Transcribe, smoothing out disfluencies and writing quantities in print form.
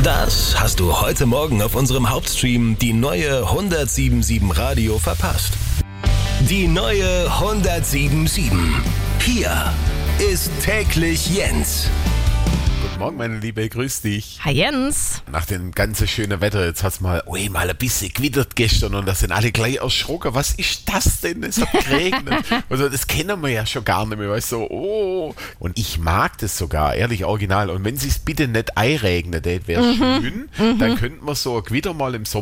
Das hast du heute Morgen auf unserem Hauptstream, die neue 107.7 Radio, verpasst. Die neue 107.7. Hier ist täglich Jens. Guten Morgen, meine Liebe, grüß dich. Hi Jens. Nach dem ganzen schönen Wetter, jetzt hat's mal ein bisschen gewittert gestern und da sind alle gleich erschrocken. Was ist das denn? Es hat geregnet. Also das kennen wir ja schon gar nicht mehr. Weißt du, oh. Und ich mag das sogar, ehrlich original. Und wenn es bitte nicht einregnet, wäre schön, dann könnten wir so ein Gewitter mal im Sommer